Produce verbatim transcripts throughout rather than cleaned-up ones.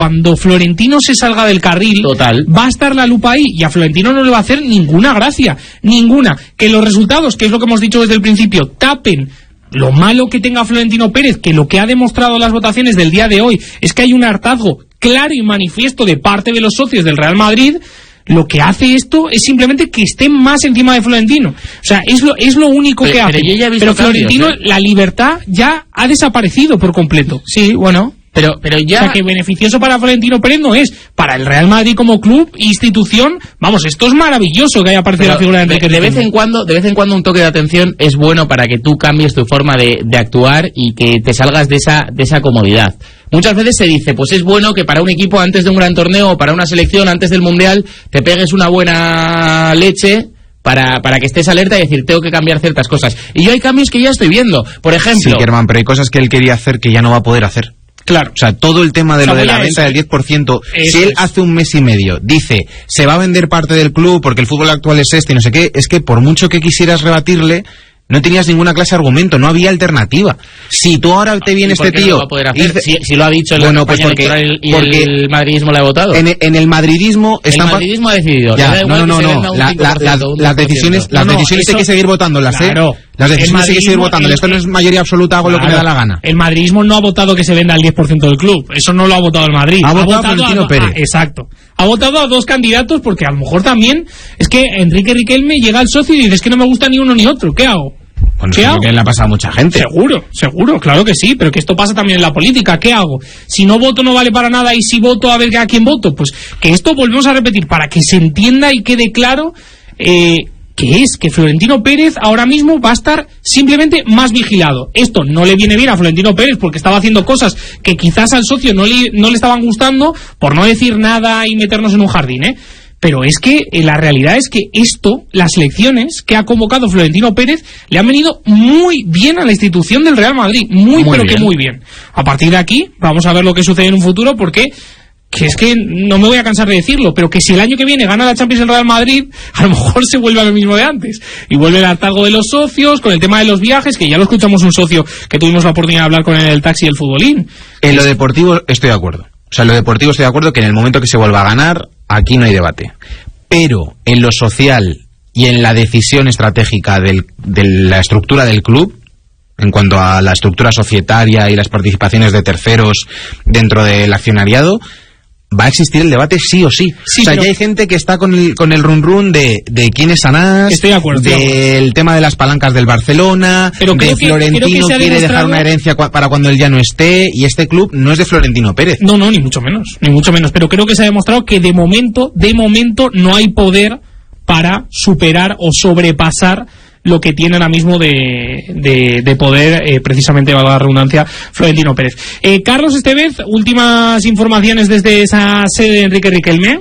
Cuando Florentino se salga del carril, total, va a estar la lupa ahí y a Florentino no le va a hacer ninguna gracia, ninguna. Que los resultados, que es lo que hemos dicho desde el principio, tapen lo malo que tenga Florentino Pérez, que lo que ha demostrado las votaciones del día de hoy es que hay un hartazgo claro y manifiesto de parte de los socios del Real Madrid. Lo que hace esto es simplemente que estén más encima de Florentino. O sea, es lo, es lo único pero, que hace. Pero, yo pero Florentino, cambios, ¿eh? La libertad ya ha desaparecido por completo. Sí, bueno, pero, pero ya... O sea, que beneficioso para Florentino Pérez no es. Para el Real Madrid como club, institución, vamos, esto es maravilloso que haya aparecido pero la figura de Enrique de, de Riquelme. vez en cuando, de vez en cuando un toque de atención es bueno para que tú cambies tu forma de, de actuar y que te salgas de esa, de esa comodidad. Muchas veces se dice, pues es bueno que para un equipo antes de un gran torneo o para una selección antes del Mundial te pegues una buena leche para, para que estés alerta y decir, tengo que cambiar ciertas cosas. Y yo hay cambios que ya estoy viendo. Por ejemplo... Sí, Germán, pero hay cosas que él quería hacer que ya no va a poder hacer. Claro. O sea, todo el tema de o sea, lo de la venta eso. del diez por ciento, eso si él es. hace un mes y medio dice, se va a vender parte del club porque el fútbol actual es este y no sé qué, es que por mucho que quisieras rebatirle, no tenías ninguna clase de argumento, no había alternativa. Si tú ahora te viene este tío... No lo va a poder hacer? Dice, si, si lo ha dicho en bueno, la pues campaña porque, electoral y porque el madridismo le ha votado. En, en el madridismo... El están madridismo ha decidido. Ya, no, no, no, no. La, la, la, las decisiones, las no, no, decisiones eso, hay que seguir votándolas, ¿eh? Claro. Las decisiones hay que seguir votándolas. Esto no es mayoría absoluta, hago claro, lo que me da la gana. El madridismo no ha votado que se venda el diez por ciento del club. Eso no lo ha votado el Madrid. Ha, ha votado, votado Florentino a, Pérez. a, exacto. Ha votado a dos candidatos porque a lo mejor también es que Enrique Riquelme llega al socio y dice, es que no me gusta ni uno ni otro. ¿Qué hago? Bueno, ¿Qué hago? Que le ha pasado a mucha gente. Seguro, seguro, claro que sí, pero que esto pasa también en la política. ¿Qué hago? Si no voto no vale para nada y si voto a ver a quién voto. Pues que esto volvemos a repetir para que se entienda y quede claro eh, que es que Florentino Pérez ahora mismo va a estar simplemente más vigilado. Esto no le viene bien a Florentino Pérez porque estaba haciendo cosas que quizás al socio no le, no le estaban gustando, por no decir nada y meternos en un jardín, ¿eh? Pero es que eh, la realidad es que esto, las elecciones que ha convocado Florentino Pérez, le han venido muy bien a la institución del Real Madrid. Muy, muy pero bien. que muy bien. A partir de aquí, vamos a ver lo que sucede en un futuro, porque que es que no me voy a cansar de decirlo, pero que si el año que viene gana la Champions el Real Madrid, a lo mejor se vuelve a lo mismo de antes. Y vuelve el hartazgo de los socios, con el tema de los viajes, que ya lo escuchamos un socio que tuvimos la oportunidad de hablar con él en el taxi del futbolín. En lo deportivo estoy de acuerdo. O sea, en lo deportivo estoy de acuerdo que en el momento que se vuelva a ganar, aquí no hay debate. Pero en lo social y en la decisión estratégica del, de la estructura del club, en cuanto a la estructura societaria y las participaciones de terceros dentro del accionariado, va a existir el debate sí o sí. sí o sea, ya hay gente que está con el, con el run run de, de quién es Sanás, estoy de acuerdo, del tema de las palancas del Barcelona, pero de que, Florentino que quiere demostrado... dejar una herencia para cuando él ya no esté, y este club no es de Florentino Pérez. No, no, ni mucho menos, ni mucho menos, pero creo que se ha demostrado que de momento, de momento no hay poder para superar o sobrepasar lo que tiene ahora mismo de, de, de poder, eh, precisamente, valga la redundancia, Florentino Pérez. Eh, Carlos Estevez, últimas informaciones desde esa sede de Enrique Riquelme.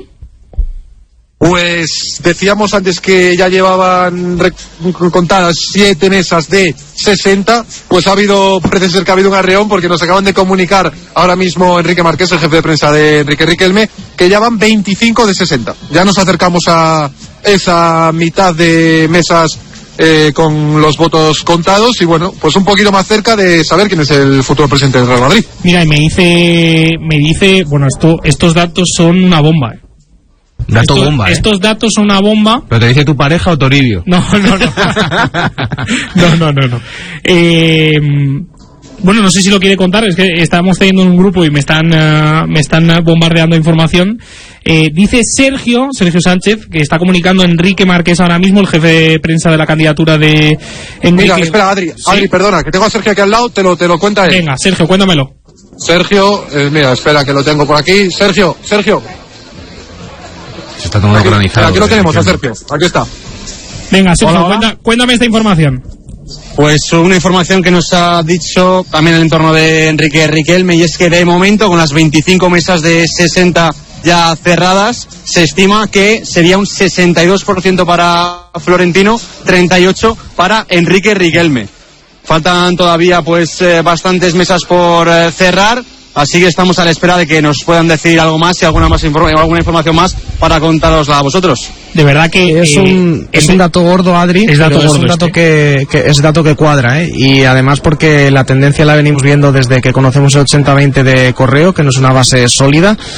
Pues decíamos antes que ya llevaban contadas siete mesas de sesenta, pues ha habido, parece ser que ha habido un arreón porque nos acaban de comunicar ahora mismo Enrique Marqués, el jefe de prensa de Enrique Riquelme, que ya van veinticinco de sesenta. Ya nos acercamos a esa mitad de mesas Eh, con los votos contados y bueno, pues un poquito más cerca de saber quién es el futuro presidente del Real Madrid. Mira, y me dice, me dice, bueno, esto, estos datos son una bomba. ¿eh? Dato estos, bomba, ¿eh? Estos datos son una bomba. ¿Pero te dice tu pareja o Toribio? No, no, no. no, no, no, no. Eh, bueno, no sé si lo quiere contar, es que estamos teniendo un grupo y me están, uh, me están bombardeando información. Eh, dice Sergio, Sergio Sánchez, que está comunicando a Enrique Marqués ahora mismo, el jefe de prensa de la candidatura de Enrique. Mira, espera, Adri, ¿Sí? Adri, perdona, que tengo a Sergio aquí al lado, te lo, te lo cuenta él. Venga, Sergio, cuéntamelo. Sergio, eh, mira, espera que lo tengo por aquí. Sergio, Sergio. Se está tomando cronizado. Aquí lo tenemos, a Sergio, aquí está. Venga, Sergio, Hola, hola. Cuenta, cuéntame esta información. Pues una información que nos ha dicho también el entorno de Enrique Riquelme, y es que de momento, con las veinticinco mesas de sesenta ya cerradas, se estima que sería un sesenta y dos por ciento para Florentino, treinta y ocho por ciento para Enrique Riquelme. Faltan todavía pues eh, bastantes mesas por eh, cerrar, así que estamos a la espera de que nos puedan decir algo más y alguna más inform- alguna información más para contarosla a vosotros. De verdad que es eh, un es en... un dato gordo, Adri, es, dato pero gordo es un dato este. que, que es dato que cuadra, ¿eh? Y además porque la tendencia la venimos viendo desde que conocemos el ochenta veinte de Correo, que no es una base sólida.